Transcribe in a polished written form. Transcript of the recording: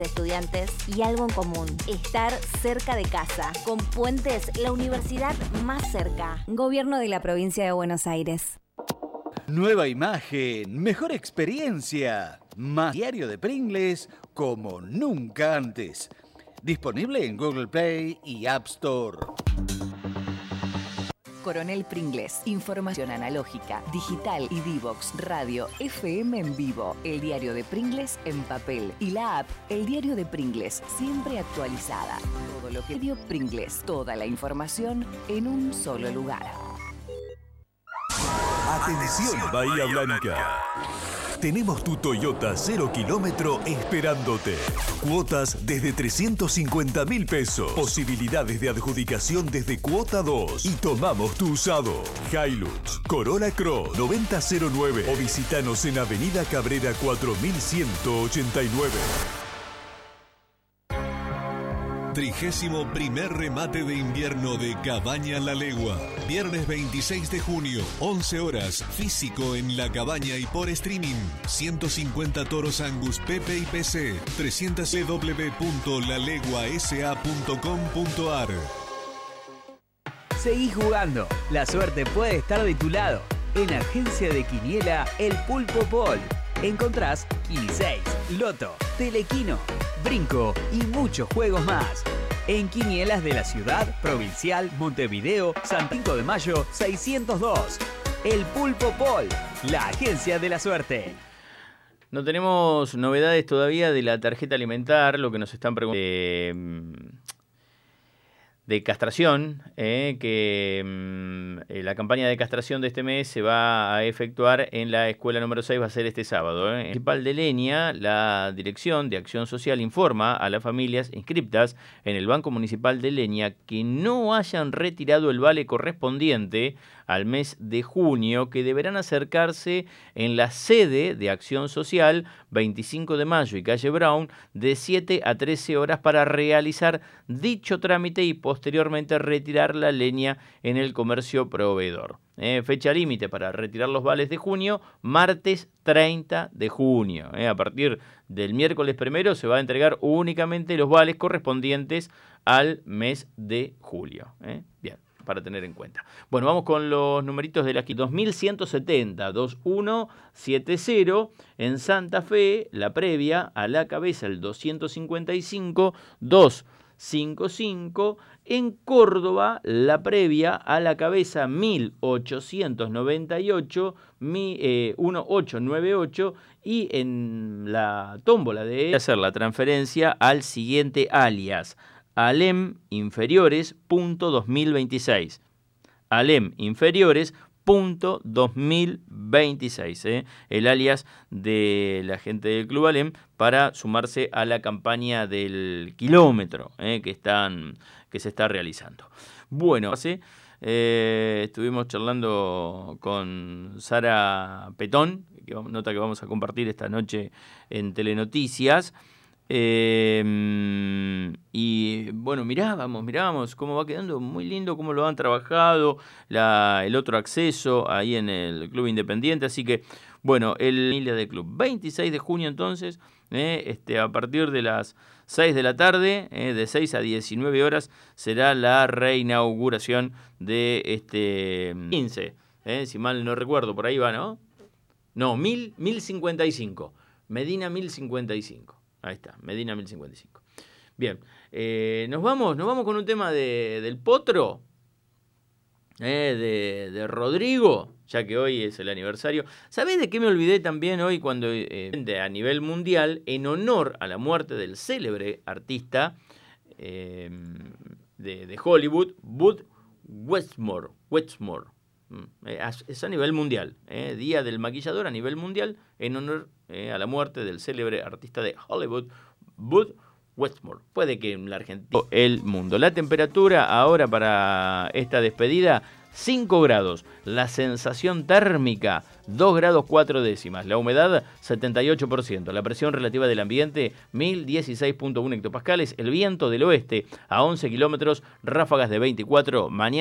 estudiantes y algo en común: estar cerca de casa. Con Puentes, la universidad más cerca. Gobierno de la provincia de Buenos Aires. Nueva imagen, mejor experiencia, más diario de Pringles como nunca antes. Disponible en Google Play y App Store. Coronel Pringles, información analógica, digital y Divox, radio, FM en vivo, el diario de Pringles en papel y la app El Diario de Pringles, siempre actualizada. Todo lo que dio Pringles, toda la información en un solo lugar. Atención Bahía Blanca. Tenemos tu Toyota 0 kilómetro esperándote. Cuotas desde 350.000 pesos. Posibilidades de adjudicación desde cuota 2. Y tomamos tu usado. Hilux, Corolla Cross 9009 o visitanos en Avenida Cabrera 4189. 31º remate de invierno de Cabaña La Legua. Viernes 26 de junio, 11 horas, físico en La Cabaña y por streaming. 150 toros Angus Pepe y PC. 300 www.laleguasa.com.ar. Seguí jugando. La suerte puede estar de tu lado. En Agencia de Quiniela, el Pulpo Pol. Encontrás Quini 6, Loto, Telequino, Brinco y muchos juegos más. En Quinielas de la Ciudad, Provincial, Montevideo, San 5 de Mayo, 602. El Pulpo Pol, la agencia de la suerte. No tenemos novedades todavía de la tarjeta alimentar, lo que nos están preguntando de castración, la campaña de castración de este mes se va a efectuar en la escuela número 6, va a ser este sábado. En el municipal de Leña, la Dirección de Acción Social informa a las familias inscriptas en el Banco Municipal de Leña que no hayan retirado el vale correspondiente al mes de junio, que deberán acercarse en la sede de Acción Social 25 de Mayo y calle Brown de 7 a 13 horas para realizar dicho trámite y posteriormente retirar la leña en el comercio proveedor. Fecha límite para retirar los vales de junio, martes 30 de junio. A partir del miércoles 1 se va a entregar únicamente los vales correspondientes al mes de julio. Bien, para tener en cuenta. Bueno, vamos con los numeritos de la 2170, 2170 en Santa Fe, la previa a la cabeza el 255, 255, en Córdoba, la previa a la cabeza 1898, 1898, y en la tómbola de hacer la transferencia al siguiente alias: Alem Inferiores .2026. Alem Inferiores .2026. El alias de la gente del Club Alem para sumarse a la campaña del kilómetro que se está realizando. Bueno, estuvimos charlando con Sara Petón, nota que vamos a compartir esta noche en Telenoticias. Y bueno, mirábamos cómo va quedando, muy lindo cómo lo han trabajado, el otro acceso ahí en el Club Independiente. Así que, bueno, el familia del club, 26 de junio entonces, a partir de las 6 de la tarde, de 6 a 19 horas, será la reinauguración de este 15, si mal no recuerdo, por ahí va, ¿no? No, 1055, Medina 1055. Ahí está, Medina 1055. Bien, nos vamos con un tema del Potro, de Rodrigo, ya que hoy es el aniversario. ¿Sabés de qué me olvidé también hoy cuando a nivel mundial, en honor a la muerte del célebre artista de Hollywood, Bud Westmore? Es a nivel mundial, Día del Maquillador a nivel mundial, en honor a la muerte del célebre artista de Hollywood, Bud Westmore. Puede que en la Argentina, el mundo. La temperatura ahora para esta despedida, 5 grados. La sensación térmica, 2 grados 4 décimas. La humedad, 78%. La presión relativa del ambiente, 1016.1 hectopascales. El viento del oeste a 11 kilómetros, ráfagas de 24. Mañana